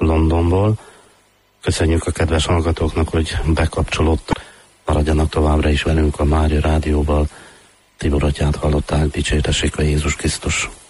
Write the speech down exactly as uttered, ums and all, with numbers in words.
Londonból. Köszönjük a kedves hallgatóknak, hogy bekapcsolódtak. Maradjanak továbbra is velünk a Mária Rádióval. Tibor atyát hallották, dicsértessék a Jézus Krisztus.